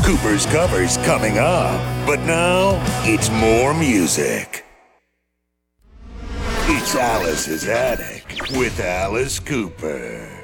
Cooper's Covers coming up. But now, it's more music. It's Alice's Attic with Alice Cooper.